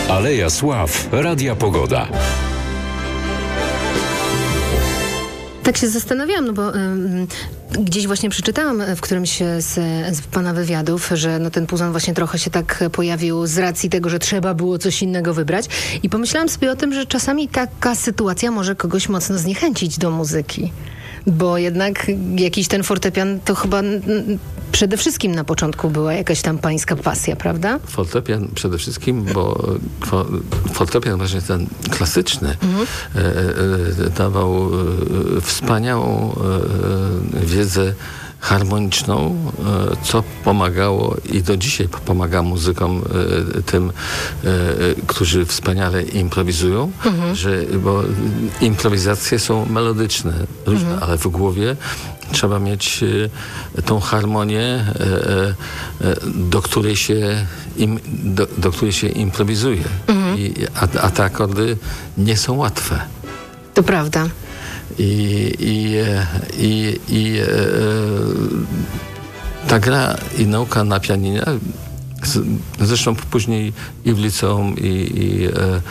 Aleja Sław, Radia Pogoda. Tak się zastanawiałam, no bo gdzieś właśnie przeczytałam w którymś z pana wywiadów, że no ten Puzon właśnie trochę się tak pojawił z racji tego, że trzeba było coś innego wybrać. I pomyślałam sobie o tym, że czasami taka sytuacja może kogoś mocno zniechęcić do muzyki. Bo jednak jakiś ten fortepian to chyba przede wszystkim na początku była jakaś tam pańska pasja, prawda? Fortepian przede wszystkim, bo fortepian właśnie ten klasyczny dawał wspaniałą wiedzę harmoniczną, co pomagało i do dzisiaj pomaga muzykom tym, którzy wspaniale improwizują, bo improwizacje są melodyczne, różne, ale w głowie trzeba mieć tą harmonię, do której się improwizuje. A te akordy nie są łatwe. To prawda. Ta gra i nauka na pianinie, zresztą później i w liceum, i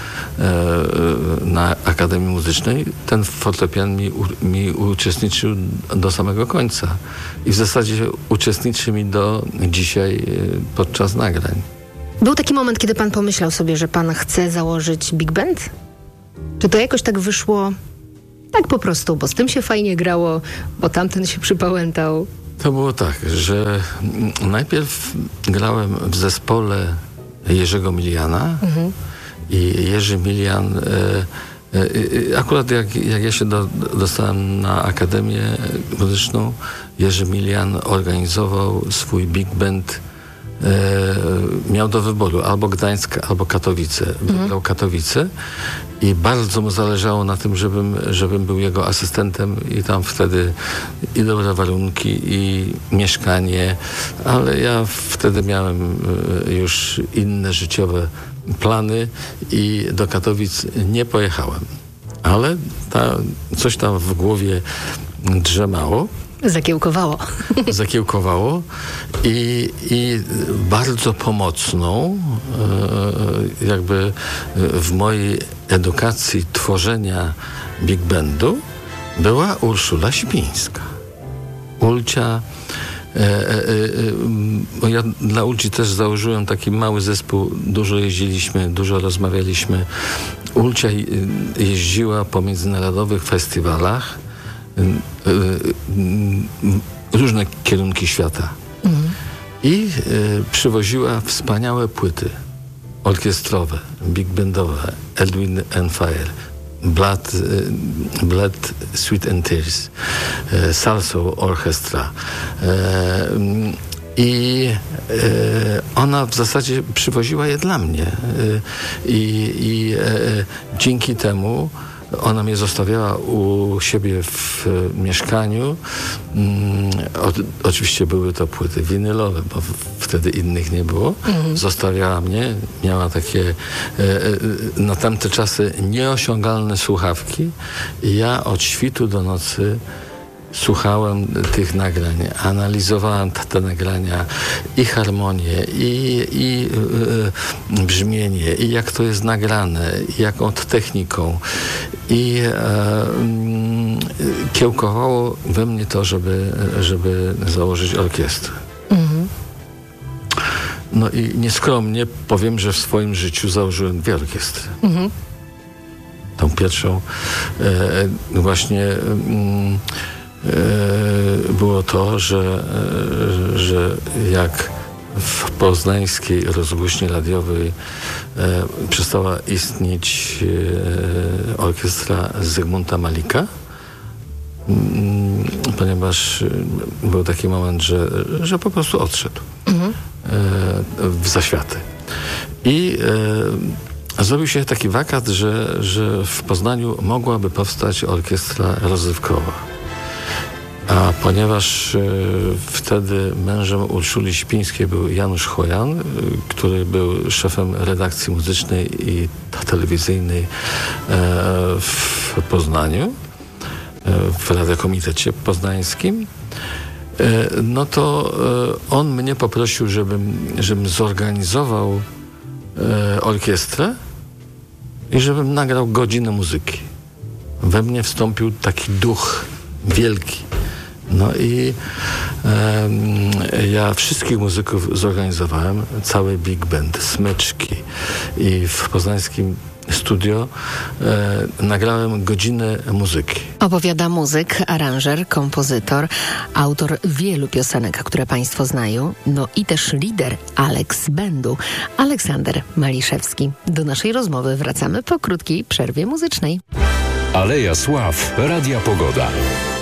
na Akademii Muzycznej, ten fortepian mi uczestniczył do samego końca. I w zasadzie uczestniczy mi do dzisiaj podczas nagrań. Był taki moment, kiedy pan pomyślał sobie, że pan chce założyć big band? Czy to jakoś tak wyszło tak po prostu, bo z tym się fajnie grało, bo tamten się przypałętał? To było tak, że najpierw grałem w zespole Jerzego Miliana i Jerzy Milian, akurat jak ja się dostałem na Akademię Muzyczną, Jerzy Milian organizował swój big band, miał do wyboru albo Gdańsk, albo Katowice. Wybrał Katowice i bardzo mu zależało na tym, żebym był jego asystentem i tam wtedy i dobre warunki, i mieszkanie, ale ja wtedy miałem już inne życiowe plany i do Katowic nie pojechałem. Ale coś tam w głowie drzemało. Zakiełkowało i bardzo pomocną jakby w mojej edukacji tworzenia big bandu była Urszula Sipińska. Ulcia, bo ja dla Ulci też założyłem taki mały zespół, dużo jeździliśmy, dużo rozmawialiśmy. Ulcia jeździła po międzynarodowych festiwalach, różne kierunki świata i przywoziła wspaniałe płyty orkiestrowe, big bandowe, Edwin and Fire, Blood, Sweat and Tears, Salso Orchestra. I ona w zasadzie przywoziła je dla mnie i dzięki temu ona mnie zostawiała u siebie w mieszkaniu. Oczywiście były to płyty winylowe, bo wtedy innych nie było. Zostawiała mnie, miała takie na tamte czasy nieosiągalne słuchawki i ja od świtu do nocy słuchałem tych nagrań, analizowałem te nagrania i harmonię, i brzmienie, i jak to jest nagrane, i jaką techniką. I kiełkowało we mnie to, żeby założyć orkiestrę. No i nieskromnie powiem, że w swoim życiu założyłem 2 orkiestry. Tą pierwszą właśnie było to, że jak w poznańskiej rozgłośni radiowej przestała istnieć orkiestra Zygmunta Malika, ponieważ był taki moment, że po prostu odszedł w zaświaty. I zrobił się taki wakat, że w Poznaniu mogłaby powstać orkiestra rozrywkowa. A ponieważ wtedy mężem Urszuli Sipińskiej był Janusz Chojan, który był szefem redakcji muzycznej i telewizyjnej w Poznaniu, w Radiokomitecie Poznańskim, no to on mnie poprosił, żebym zorganizował orkiestrę i żebym nagrał godzinę muzyki. We mnie wstąpił taki duch wielki. No i ja wszystkich muzyków zorganizowałem, cały big band, smyczki, i w poznańskim studio nagrałem godzinę muzyki. Opowiada muzyk, aranżer, kompozytor, autor wielu piosenek, które Państwo znają, no i też lider Alex Bandu, Aleksander Maliszewski. Do naszej rozmowy wracamy po krótkiej przerwie muzycznej. Aleja Sław, Radia Pogoda.